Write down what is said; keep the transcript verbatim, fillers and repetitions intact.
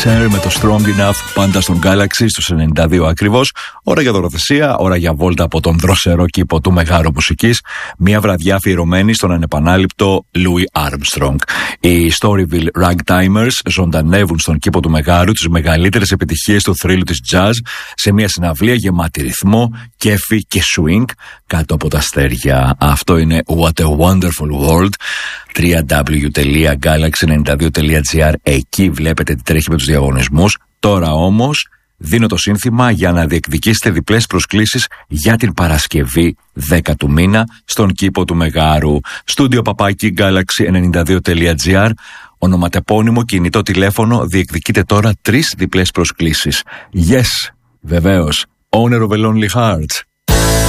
Sir με το Strong Enough, πάντα στον Galaxy στους ενενήντα δύο ακριβώς. Ώρα για δωροθεσία, ώρα για βόλτα από τον δροσερό κήπο του Μεγάρου Μουσικής. Μια βραδιά αφιερωμένη στον ανεπανάληπτο Louis Armstrong. Οι Storyville Ragtimers ζωντανεύουν στον κήπο του Μεγάρου τις μεγαλύτερες επιτυχίες του θρύλου της jazz σε μια συναυλία γεμάτη ρυθμό, κέφι και swing κάτω από τα αστέρια. Αυτό είναι What a Wonderful World. double-u double-u double-u τελεία galaxy ενενήντα δύο τελεία gr. Εκεί βλέπετε τι τρέχει με τους διαγωνισμούς. Τώρα όμως δίνω το σύνθημα για να διεκδικήσετε διπλές προσκλήσεις για την Παρασκευή δέκα του μήνα στον κήπο του Μεγάρου. Στούντιο παπάκι galaxy ενενήντα δύο τελεία gr. Ονοματεπώνυμο, κινητό τηλέφωνο. Διεκδικείτε τώρα τρεις διπλές προσκλήσεις. Yes, βεβαίως. Owner of a Lonely Heart.